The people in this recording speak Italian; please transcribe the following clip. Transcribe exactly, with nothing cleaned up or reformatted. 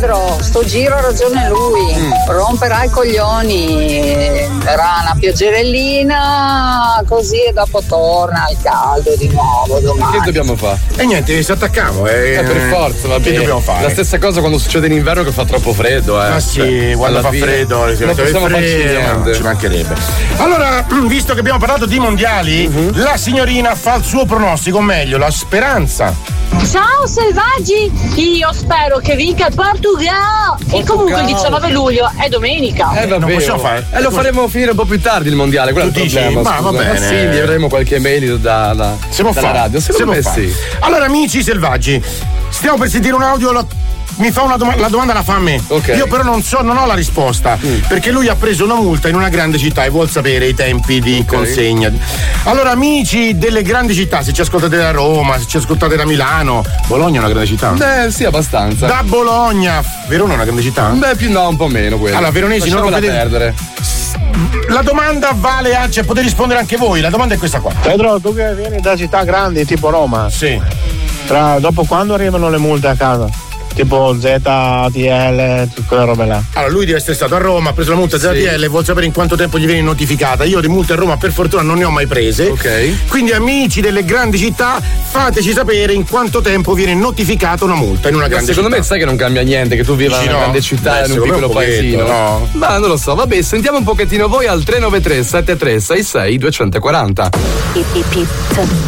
Pedro, sto giro ha ragione lui, mm. romperai i coglioni, verrà una pioggerellina così e dopo torna al caldo di nuovo domani. Che dobbiamo fare? E niente, ci attacchiamo. Eh, eh per forza, va bene. Che dobbiamo fare? La stessa cosa quando succede in inverno che fa troppo freddo, eh. Ma sì, cioè, quando fa fine, freddo, non possiamo farci niente. Ci mancherebbe. Allora, visto che abbiamo parlato di mondiali, uh-huh. la signorina fa il suo pronostico, o meglio, la speranza. Ciao selvaggi, io spero che vinca il Portogallo. E comunque il diciannove luglio è domenica. Eh vabbè, non possiamo fare. E eh, lo faremo finire un po' più tardi il mondiale, quello è il problema. Ma va bene. Ma sì, gli avremo qualche mail da, da, dalla fa. radio. Secondo me sì. Allora, amici selvaggi, stiamo per sentire un audio. Lo... Mi fa una doma- la domanda la fa a me. Okay. Io però non so, non ho la risposta. Mm. Perché lui ha preso una multa in una grande città e vuol sapere i tempi di okay. consegna. Allora, amici delle grandi città, se ci ascoltate da Roma, se ci ascoltate da Milano, Bologna è una grande città? Beh, sì, abbastanza. Da Bologna, Verona è una grande città? Beh, più no, un po' meno quello. Allora, veronesi non rompete perdere. La domanda vale a, cioè potete rispondere anche voi. La domanda è questa qua. Pedro, tu che vieni da città grandi tipo Roma. Sì. Tra, dopo quando arrivano le multe a casa? Tipo Z, A T L, tutte quelle robe là. Allora, lui deve essere stato a Roma, ha preso la multa Z A T L sì. e vuol sapere in quanto tempo gli viene notificata. Io di multe a Roma per fortuna non ne ho mai prese. Ok. Quindi amici delle grandi città, fateci sapere in quanto tempo viene notificata una multa in una grande secondo città. Me sai che non cambia niente, che tu viva in una no. grande città e in un piccolo un paesino. No. Ma non lo so, vabbè, sentiamo un pochettino voi al tre nove tre sette tre sei sei due quattro zero.